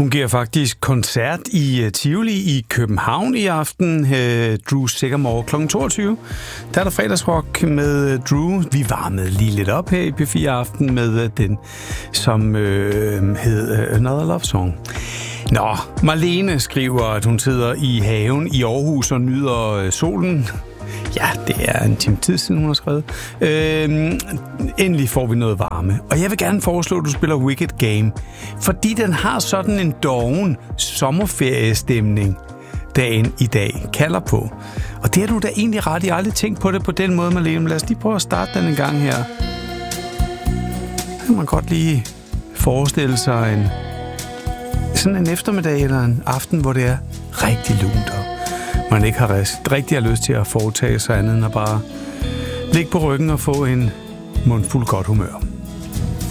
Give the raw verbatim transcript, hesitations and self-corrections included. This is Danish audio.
Hun giver faktisk koncert i uh, Tivoli i København i aften. Uh, Drew Sigamore klokken toogtyve. Der er der fredagsrock med uh, Drew. Vi varmede lige lidt op her i P fire Aften med uh, den, som uh, hed uh, Another Love Song. Nå, Marlene skriver, at hun sidder i haven i Aarhus og nyder uh, solen. Ja, det er en time tid siden, hun har skrevet. Øhm, endelig får vi noget varme. Og jeg vil gerne foreslå, at du spiller Wicked Game. Fordi den har sådan en doven sommerferiestemning, dagen i dag kalder på. Og det har du da egentlig ret i. Jeg har aldrig tænkt på det på den måde, Marlene. Lad os lige prøve at starte den en gang her. Så kan man godt lige forestille sig en, sådan en eftermiddag eller en aften, hvor det er rigtig lunt og man ikke har rigtig har lyst til at foretage sig andet end at bare ligge på ryggen og få en mundfuld godt humør.